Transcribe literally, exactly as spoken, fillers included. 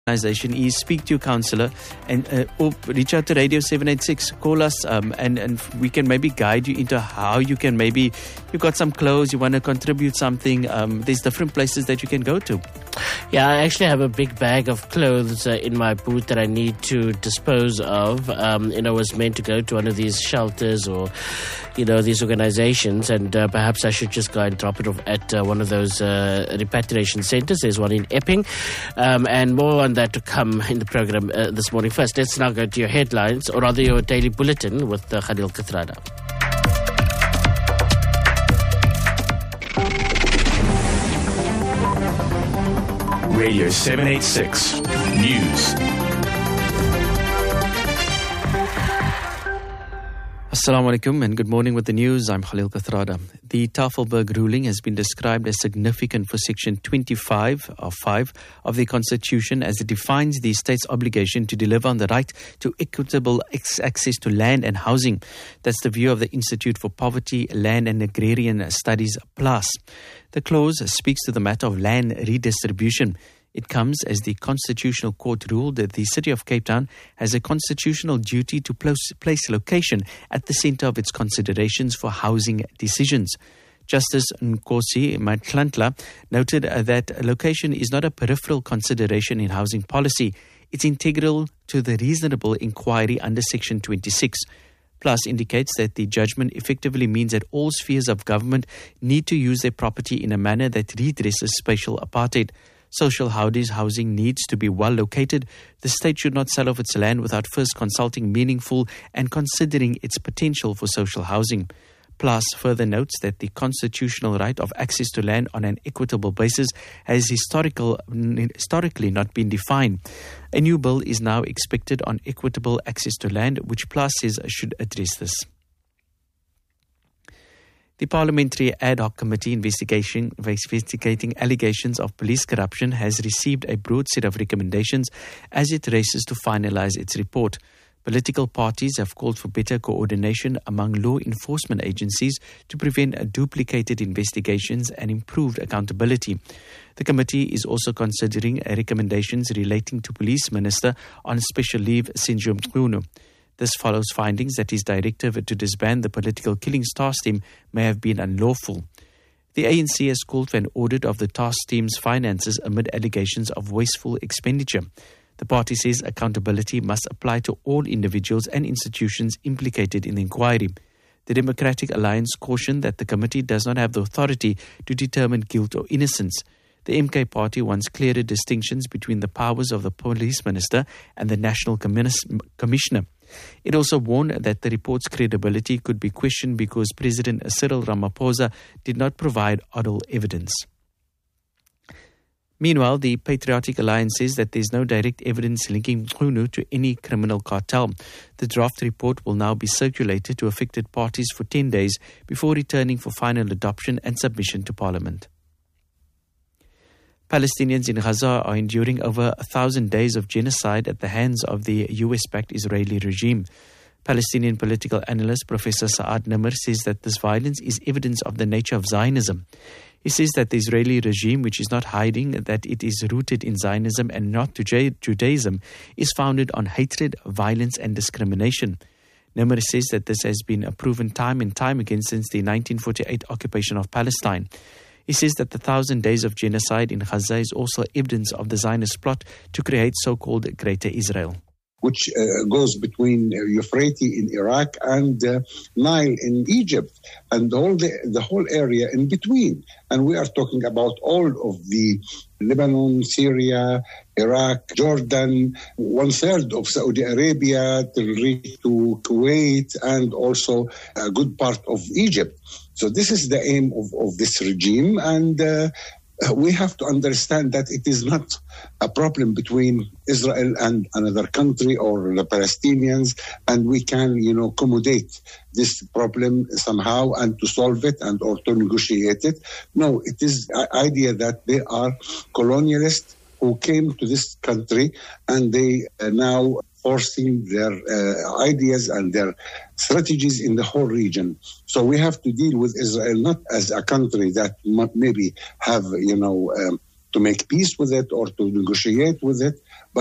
Organization is speak to your counsellor and uh, or reach out to Radio seven eighty-six, call us um, and, and we can maybe guide you into how you can maybe, you've got some clothes, you want to contribute something, um, there's different places that you can go to. Yeah, I actually have a big bag of clothes uh, in my boot that I need to dispose of. Um, you know, I was meant to go to one of these shelters or, you know, these organizations, and uh, perhaps I should just go and drop it off at uh, one of those uh, repatriation centers. There's one in Epping, um, and more on that to come in the program uh, this morning. First, let's now go to your headlines, or rather your daily bulletin with uh, Khalil Kathrada. Radio seven eighty-six News. Assalamu alaikum and good morning with the news. I'm Khalil Kathrada. The Tafelberg ruling has been described as significant for Section twenty-five of five of the Constitution, as it defines the state's obligation to deliver on the right to equitable access to land and housing. That's the view of the Institute for Poverty, Land and Agrarian Studies PLAS. The clause speaks to the matter of land redistribution. It comes as the Constitutional Court ruled that the City of Cape Town has a constitutional duty to place location at the centre of its considerations for housing decisions. Justice Nkosi Matlantla noted that location is not a peripheral consideration in housing policy. It's integral to the reasonable inquiry under Section twenty-six. Plus indicates that the judgment effectively means that all spheres of government need to use their property in a manner that redresses spatial apartheid. Social housing needs to be well located. The state should not sell off its land without first consulting meaningful and considering its potential for social housing. Plus further notes that the constitutional right of access to land on an equitable basis has historical, historically not been defined. A new bill is now expected on equitable access to land, which Plus says should address this. The Parliamentary Ad Hoc Committee investigation, investigating allegations of police corruption has received a broad set of recommendations as it races to finalise its report. Political parties have called for better coordination among law enforcement agencies to prevent duplicated investigations and improved accountability. The committee is also considering recommendations relating to Police Minister on special leave, Senzo Mchunu. This follows findings that his directive to disband the political killings task team may have been unlawful. The A N C has called for an audit of the task team's finances amid allegations of wasteful expenditure. The party says accountability must apply to all individuals and institutions implicated in the inquiry. The Democratic Alliance cautioned that the committee does not have the authority to determine guilt or innocence. The M K party wants clearer distinctions between the powers of the police minister and the national commissioner. It also warned that the report's credibility could be questioned because President Cyril Ramaphosa did not provide oral evidence. Meanwhile, the Patriotic Alliance says that there is no direct evidence linking Mchunu to any criminal cartel. The draft report will now be circulated to affected parties for ten days before returning for final adoption and submission to Parliament. Palestinians in Gaza are enduring over a thousand days of genocide at the hands of the U S-backed Israeli regime. Palestinian political analyst Professor Saad Nimr says that this violence is evidence of the nature of Zionism. He says that the Israeli regime, which is not hiding that it is rooted in Zionism and not Judaism, is founded on hatred, violence and discrimination. Nimr says that this has been proven time and time again since the nineteen forty-eight occupation of Palestine. He says that the thousand days of genocide in Gaza is also evidence of the Zionist plot to create so-called Greater Israel, which uh, goes between uh, Euphrates in Iraq and uh, Nile in Egypt, and all the, the whole area in between. And we are talking about all of the Lebanon, Syria, Iraq, Jordan, one third of Saudi Arabia, to reach to Kuwait, and also a good part of Egypt. So this is the aim of, of this regime, and uh, we have to understand that it is not a problem between Israel and another country or the Palestinians, and we can, you know, accommodate this problem somehow and to solve it and or to negotiate it. No, it is an idea that they are colonialists who came to this country and they are now forcing their uh, ideas and their strategies in the whole region. So we have to deal with Israel not as a country that maybe have, you know, um, to make peace with it or to negotiate with it,